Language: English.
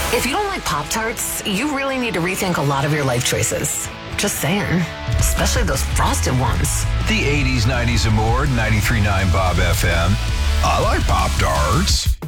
If you don't like Pop-Tarts, you really need to rethink a lot of your life choices. Just saying. Especially those frosted ones. The 80s, 90s, and more, 93.9 Bob FM. I like Pop-Tarts.